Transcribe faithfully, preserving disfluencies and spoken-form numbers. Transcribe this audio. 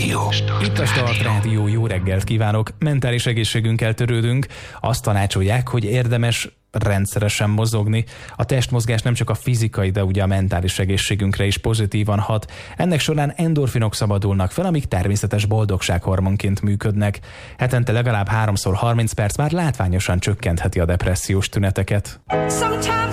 Rádió. Itt a Start Rádió, jó reggelt kívánok! Mentális egészségünkkel törődünk. Azt tanácsolják, hogy érdemes rendszeresen mozogni. A testmozgás nem csak a fizikai, de ugye a mentális egészségünkre is pozitívan hat. Ennek során endorfinok szabadulnak fel, amik természetes boldogsághormonként működnek. Hetente legalább háromszor harminc perc már látványosan csökkentheti a depressziós tüneteket.